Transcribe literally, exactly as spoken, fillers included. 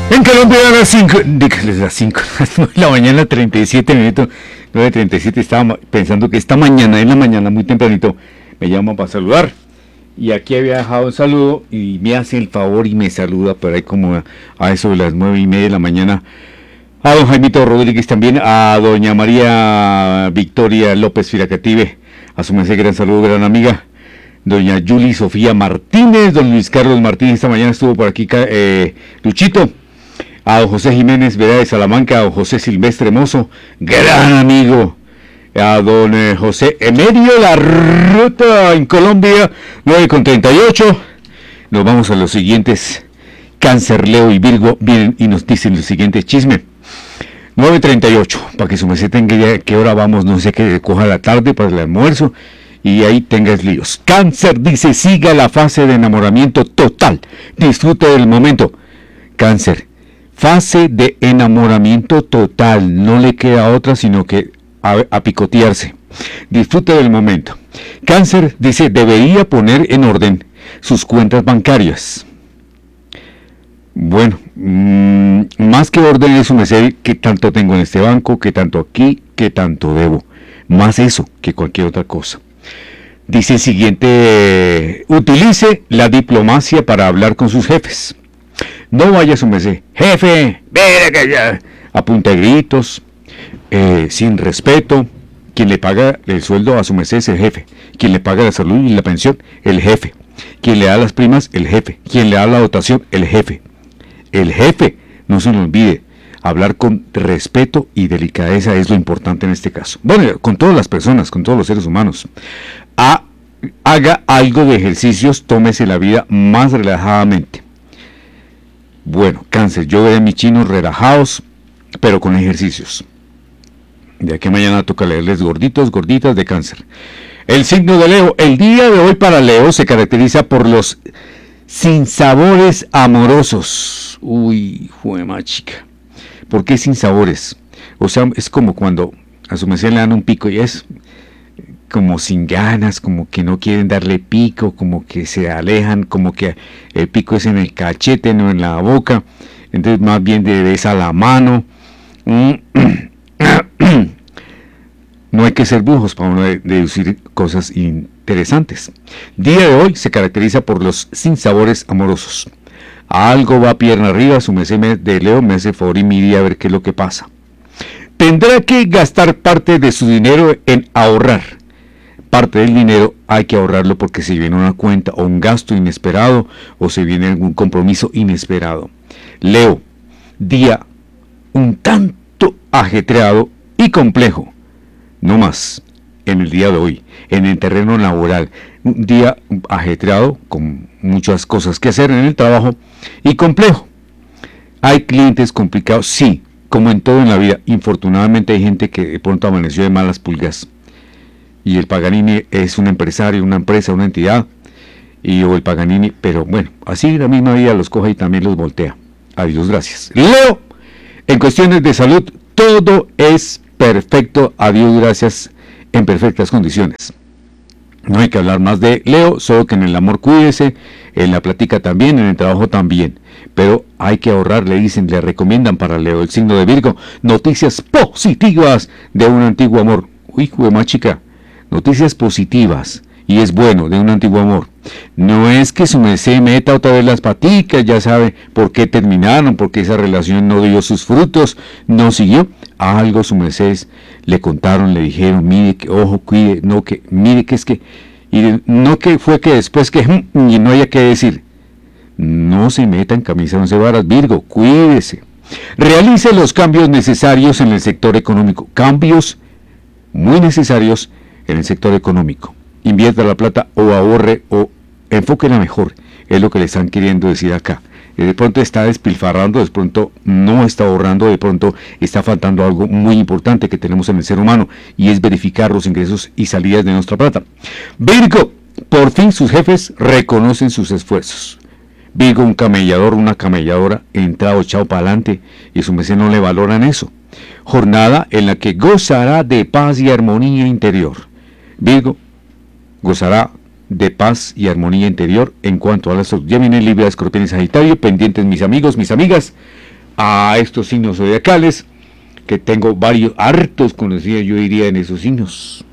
En Colombia a las cinco, dígales las cinco de la mañana, treinta y siete minutos, nueve treinta y siete, estaba pensando que esta mañana, en la mañana, muy tempranito, me llaman para saludar. Y aquí había dejado un saludo y me hace el favor y me saluda, pero ahí como a, a eso de las nueve y media de la mañana, a don Jaimito Rodríguez también, a doña María Victoria López Firacative, a su merced, gran saludo, gran amiga. Doña Yuli Sofía Martínez, don Luis Carlos Martínez, esta mañana estuvo por aquí, eh, Luchito. A don José Jiménez Vera de Salamanca, a don José Silvestre Mozo, gran amigo. A don eh, José Emedio La Ruta en Colombia, nueve con treinta y ocho. Nos vamos a los siguientes. Cáncer, Leo y Virgo vienen y nos dicen el siguiente chisme. nueve treinta y ocho, para que su merced tenga ya qué hora vamos, no sé, que coja la tarde para el almuerzo y ahí tengas líos. Cáncer dice, siga la fase de enamoramiento total, disfrute del momento. Cáncer, fase de enamoramiento total, no le queda otra sino que a, a picotearse. Disfrute del momento. Cáncer dice, debería poner en orden sus cuentas bancarias. Bueno, mmm, más que orden es un merced, qué tanto tengo en este banco, qué tanto aquí, qué tanto debo. Más eso que cualquier otra cosa. Dice el siguiente, utilice la diplomacia para hablar con sus jefes. No vaya a su merced, jefe, mire que ya, a punta de gritos, eh, sin respeto. Quien le paga el sueldo a su merced es el jefe. Quien le paga la salud y la pensión, el jefe. Quien le da las primas, el jefe. Quien le da la dotación, el jefe. El jefe, no se lo olvide, hablar con respeto y delicadeza es lo importante en este caso. Bueno, con todas las personas, con todos los seres humanos. A, haga algo de ejercicios, tómese la vida más relajadamente. Bueno, Cáncer, yo veré a mis chinos relajados, pero con ejercicios. De aquí a mañana toca leerles gorditos, gorditas de Cáncer. El signo de Leo, el día de hoy para Leo se caracteriza por los sinsabores amorosos. Uy, juema chica. ¿Por qué sinsabores? O sea, es como cuando a su merced le dan un pico y es como sin ganas, como que no quieren darle pico, como que se alejan, como que el pico es en el cachete, no en la boca. Entonces más bien de besa la mano. No hay que ser brujos para uno deducir cosas interesantes. Día de hoy se caracteriza por los sinsabores amorosos. Algo va pierna arriba, su merced de Leo me hace favor y mire a ver qué es lo que pasa. Tendrá que gastar parte de su dinero en ahorrar. Parte del dinero hay que ahorrarlo porque se viene una cuenta o un gasto inesperado o se viene algún compromiso inesperado. Leo, día un tanto ajetreado y complejo. No más en el día de hoy, en el terreno laboral, un día ajetreado con muchas cosas que hacer en el trabajo y complejo. Hay clientes complicados, sí, como en todo en la vida. Infortunadamente hay gente que de pronto amaneció de malas pulgas y el Paganini es un empresario, una empresa, una entidad y o el Paganini, pero bueno, así la misma vida los coge y también los voltea. Adiós, gracias. Leo, en cuestiones de salud todo es perfecto, adiós, gracias, en perfectas condiciones. No hay que hablar más de Leo, solo que en el amor cuídese, en la plática también, en el trabajo también. Pero hay que ahorrar, le dicen, le recomiendan para Leo, el signo de Virgo, noticias positivas de un antiguo amor. Uy, juema chica, noticias positivas, y es bueno, de un antiguo amor. No es que su merced meta otra vez las paticas, ya sabe por qué terminaron, porque esa relación no dio sus frutos, no siguió. Algo su merced le contaron, le dijeron, mire que, ojo, cuide, no que, mire que es que, y no que fue que después que, y no haya que decir. No se meta en camisa de once varas, Virgo, cuídese. Realice los cambios necesarios en el sector económico, cambios muy necesarios en el sector económico. Invierta la plata o ahorre o enfóquela mejor, es lo que le están queriendo decir acá. De pronto está despilfarrando, de pronto no está ahorrando, de pronto está faltando algo muy importante que tenemos en el ser humano y es verificar los ingresos y salidas de nuestra plata. Virgo, por fin sus jefes reconocen sus esfuerzos. Virgo, un camellador, una camelladora, entrado, echado para adelante y su merced no le valoran eso. Jornada en la que gozará de paz y armonía interior. Virgo gozará de paz y armonía interior en cuanto a la salud. Ya viene Libra, Escorpión y Sagitario, pendientes mis amigos, mis amigas, a estos signos zodiacales, que tengo varios, hartos conocidos, yo diría, en esos signos.